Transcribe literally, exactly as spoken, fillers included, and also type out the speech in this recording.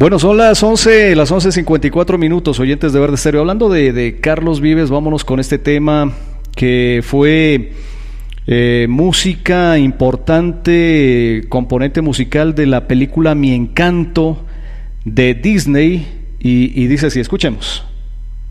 Bueno, son las once, las once cincuenta y cuatro minutos, oyentes de Verde Stereo. Hablando de, de Carlos Vives, vámonos con este tema que fue eh, música importante, componente musical de la película Mi Encanto de Disney, y, y dice así, escuchemos.